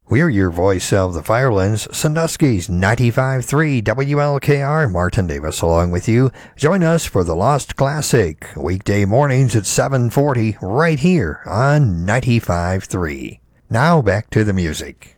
We're your voice of the Firelands, Sandusky's 95.3 WLKR. Martin Davis along with you. Join us for the Lost Classic, weekday mornings at 7:40, right here on 95.3. Now back to the music.